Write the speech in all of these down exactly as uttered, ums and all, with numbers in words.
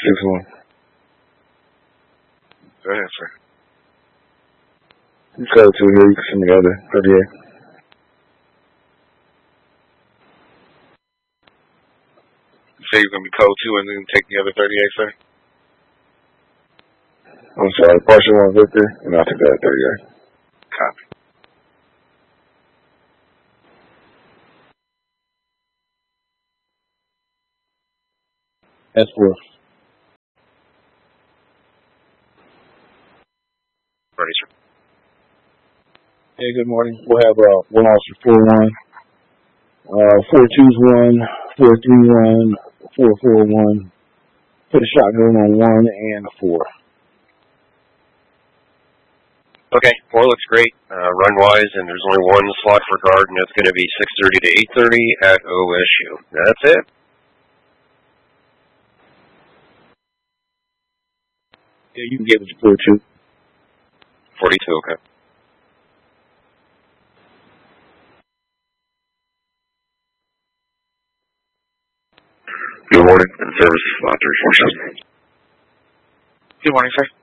six one. Go ahead, sir. You code two here. You can send me the other thirty-eight. You say you're going to be code two and then take the other thirty-eight, sir? I'm sorry, partial one Victor, and I'll take the other thirty-eight. Copy. S four. Ready, sir. Hey, good morning. We'll have uh, one officer four one, uh, four two's one, four three one, four four one. Put a shotgun on one and a four. Okay, four looks great, uh, run-wise, and there's only one slot for guard, and it's going to be six thirty to eight thirty at O S U. That's it. Yeah, you can give us four two. forty-two, okay. Good morning. In service, slot three four seven. Good morning, sir.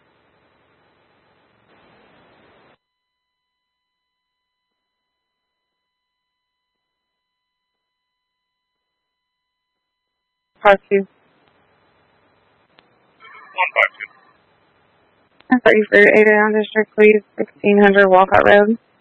Five two. One five two. I'm sorry for eight down district, please. Sixteen hundred Walcott Road.